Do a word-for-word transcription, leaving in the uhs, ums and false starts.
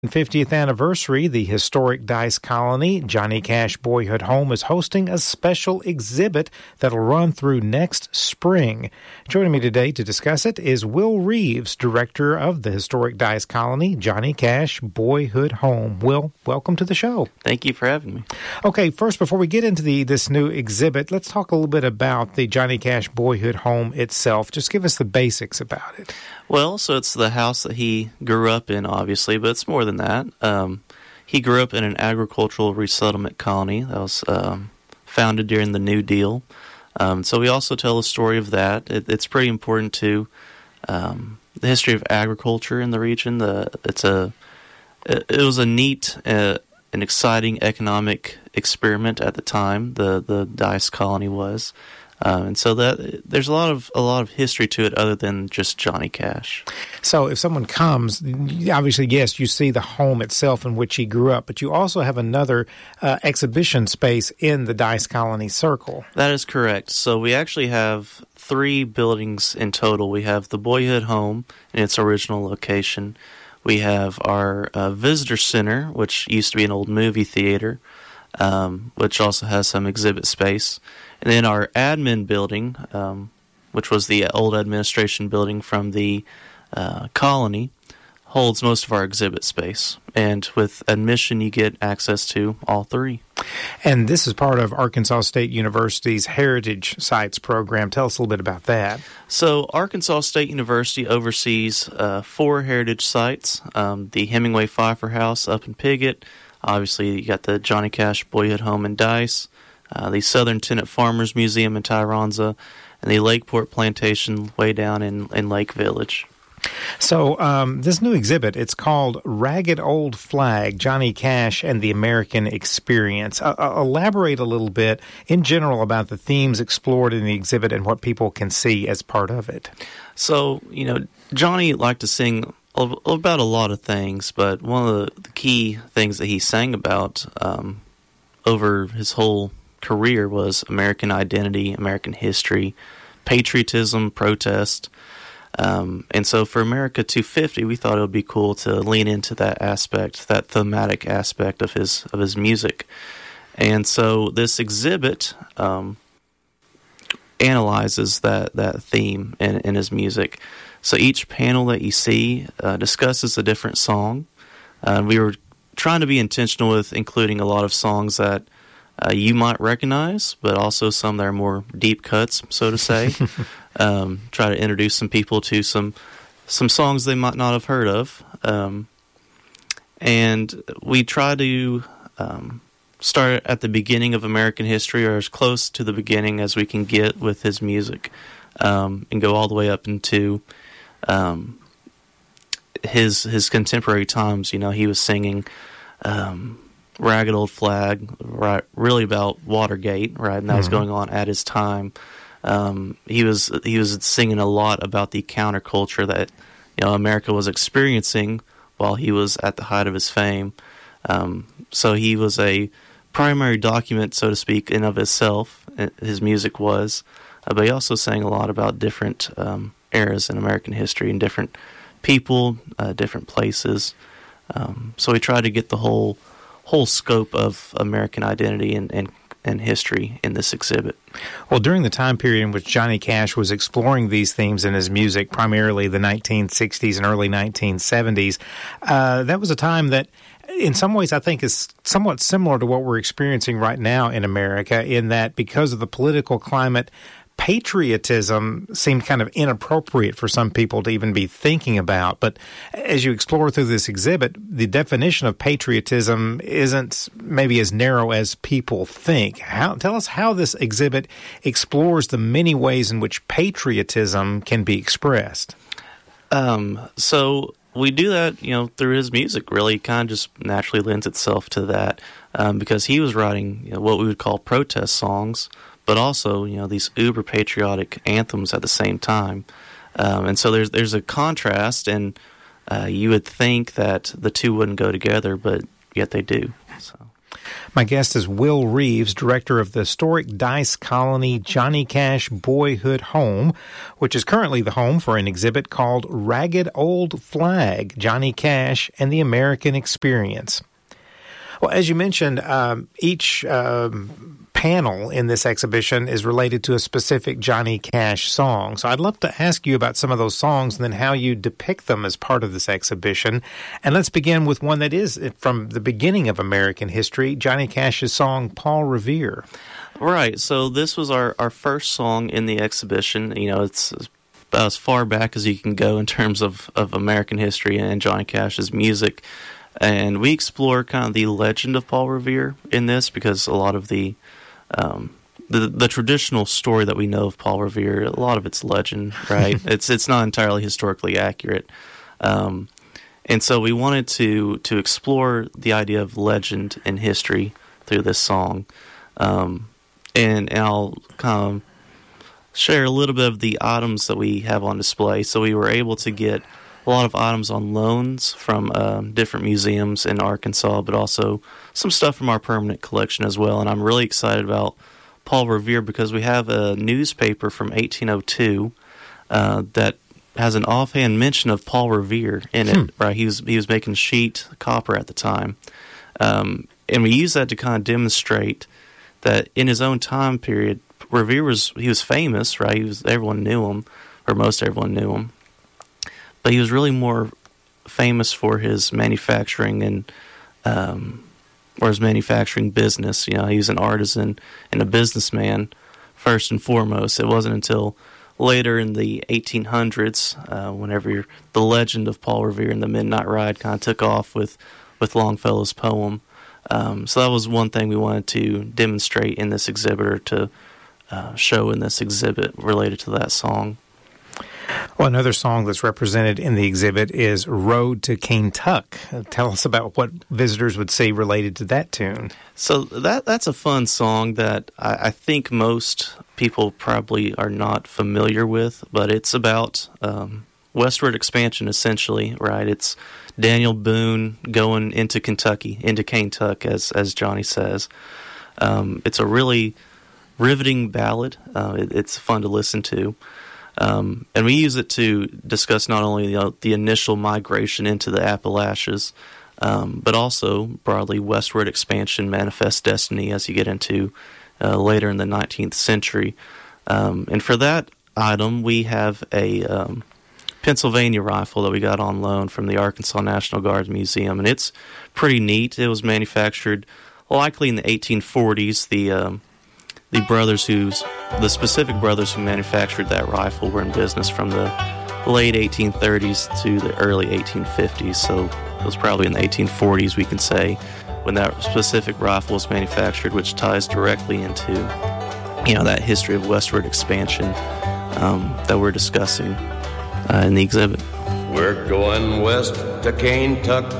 fiftieth anniversary, the historic Dice Colony, Johnny Cash Boyhood Home, is hosting a special exhibit that'll run through next spring. Joining me today to discuss it is Will Reeves, director of the historic Dice Colony, Johnny Cash Boyhood Home. Will, welcome to the show. Thank you for having me. Okay, first, before we get into the this new exhibit, let's talk a little bit about the Johnny Cash Boyhood Home itself. Just give us the basics about it. Well, so it's the house that he grew up in, obviously, but it's more than that. Um, he grew up in an agricultural resettlement colony that was um, founded during the New Deal. Um, so we also tell the story of that. It, it's pretty important to um, the history of agriculture in the region. The it's a it, it was a neat, uh, an exciting economic experiment at the time. The the Dice Colony was. Um, and so that there's a lot of a lot of history to it, other than just Johnny Cash. So, if someone comes, obviously, yes, you see the home itself in which he grew up, but you also have another uh, exhibition space in the Dice Colony Circle. That is correct. So, we actually have three buildings in total. We have the Boyhood Home in its original location. We have our uh, visitor center, which used to be an old movie theater, um, which also has some exhibit space. And then our admin building, um, which was the old administration building from the uh, colony, holds most of our exhibit space. And with admission, you get access to all three. And this is part of Arkansas State University's Heritage Sites program. Tell us a little bit about that. So Arkansas State University oversees uh, four heritage sites. Um, the Hemingway Pfeiffer House up in Piggott. Obviously, you got the Johnny Cash Boyhood Home in Dice. Uh, the Southern Tenant Farmers Museum in Tyronza, and the Lakeport Plantation way down in, in Lake Village. So um, this new exhibit, it's called Ragged Old Flag, Johnny Cash and the American Experience. Uh, uh, elaborate a little bit in general about the themes explored in the exhibit and what people can see as part of it. So, you know, Johnny liked to sing about a lot of things, but one of the, the key things that he sang about um, over his whole career was American identity, American history, patriotism, protest. Um, and so for America two fifty, we thought it would be cool to lean into that aspect, that thematic aspect of his of his music. And so this exhibit um, analyzes that, that theme in, in his music. So each panel that you see uh, discusses a different song. Uh, we were trying to be intentional with including a lot of songs that Uh, you might recognize, but also some that are more deep cuts, so to say. um, try to introduce some people to some some songs they might not have heard of. Um, and we try to um, start at the beginning of American history, or as close to the beginning as we can get with his music, um, and go all the way up into um, his his contemporary times. You know, he was singing Um, Ragged Old Flag, right, really about Watergate, right, and that was mm-hmm. going on at his time. Um, he was he was singing a lot about the counterculture that, you know, America was experiencing while he was at the height of his fame. Um, so he was a primary document, so to speak, in of itself. His music was, uh, but he also sang a lot about different um, eras in American history and different people, uh, different places. Um, so he tried to get the whole. whole scope of American identity and, and, and history in this exhibit. Well, during the time period in which Johnny Cash was exploring these themes in his music, primarily the nineteen sixties and early nineteen seventies, uh, that was a time that in some ways I think is somewhat similar to what we're experiencing right now in America, in that because of the political climate, patriotism seemed kind of inappropriate for some people to even be thinking about. But as you explore through this exhibit, the definition of patriotism isn't maybe as narrow as people think. How, tell us how this exhibit explores the many ways in which patriotism can be expressed. Um, so we do that, you know, through his music. Really, kind of just naturally lends itself to that, um, because he was writing, you know, what we would call protest songs, but also, you know, these uber patriotic anthems at the same time. Um, and so there's there's a contrast, and uh, you would think that the two wouldn't go together, but yet they do. So. My guest is Will Reeves, director of the historic dice colony Johnny Cash Boyhood Home, which is currently the home for an exhibit called Ragged Old Flag, Johnny Cash and the American Experience. Well, as you mentioned, um, each um, panel in this exhibition is related to a specific Johnny Cash song. So I'd love to ask you about some of those songs and then how you depict them as part of this exhibition. And let's begin with one that is from the beginning of American history, Johnny Cash's song, Paul Revere. Right. So this was our, our first song in the exhibition. You know, it's about as far back as you can go in terms of, of American history and Johnny Cash's music. And we explore kind of the legend of Paul Revere in this because a lot of the um, the, the traditional story that we know of Paul Revere, a lot of it's legend, right? it's it's not entirely historically accurate. Um, and so we wanted to to explore the idea of legend and history through this song. Um, and, and I'll kind of share a little bit of the items that we have on display. So we were able to get a lot of items on loans from um, different museums in Arkansas, but also some stuff from our permanent collection as well. And I'm really excited about Paul Revere because we have a newspaper from eighteen oh two uh, that has an offhand mention of Paul Revere in it. Hmm. Right, he was he was making sheet copper at the time, um, and we use that to kind of demonstrate that in his own time period, Revere was he was famous. Right, he was everyone knew him, or most everyone knew him. But he was really more famous for his manufacturing and um, or his manufacturing business. You know, he was an artisan and a businessman first and foremost. It wasn't until later in the eighteen hundreds, uh, whenever the legend of Paul Revere and the Midnight Ride kind of took off with, with Longfellow's poem. Um, so that was one thing we wanted to demonstrate in this exhibit or to uh, show in this exhibit related to that song. Well, another song that's represented in the exhibit is Road to Kaintuck. Tell us about what visitors would see related to that tune. So that that's a fun song that I, I think most people probably are not familiar with, but it's about um, westward expansion, essentially, right? It's Daniel Boone going into Kentucky, into Kaintuck, as, as Johnny says. Um, it's a really riveting ballad. Uh, it, it's fun to listen to. Um, and we use it to discuss not only you know, the initial migration into the Appalachians, um, but also broadly westward expansion, manifest destiny as you get into uh, later in the nineteenth century. Um, and for that item, we have a um, Pennsylvania rifle that we got on loan from the Arkansas National Guard Museum, and it's pretty neat. It was manufactured likely in the eighteen forties. The um, The brothers who's the specific brothers who manufactured that rifle were in business from the late eighteen thirties to the early eighteen fifties. So it was probably in the eighteen forties, we can say, when that specific rifle was manufactured, which ties directly into, you know, that history of westward expansion um, that we're discussing uh, in the exhibit. We're going west to Kaintuck,